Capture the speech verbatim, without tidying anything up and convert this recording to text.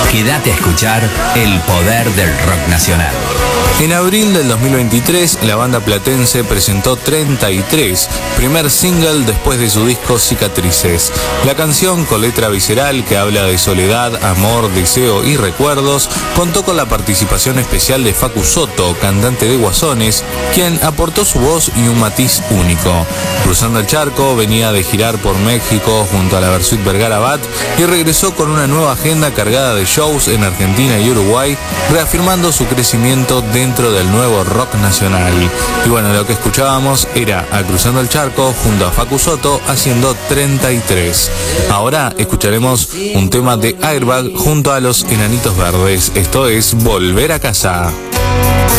Quédate a escuchar el poder del rock nacional. En abril del dos mil veintitrés, la banda platense presentó treinta y tres, primer single después de su disco Cicatrices. La canción, con letra visceral que habla de soledad, amor, deseo y recuerdos, contó con la participación especial de Facu Soto, cantante de Guasones, quien aportó su voz y un matiz único. Cruzando el charco, venía de girar por México junto a la Versuit Vergara Band y regresó con una nueva agenda cargada de shows en Argentina y Uruguay, reafirmando su crecimiento dentro del nuevo rock nacional. Y bueno, lo que escuchábamos era a Cruzando el Charco junto a Facu Soto haciendo treinta y tres. Ahora escucharemos un tema de Airbag junto a los Enanitos Verdes. Esto es Volver a Casa.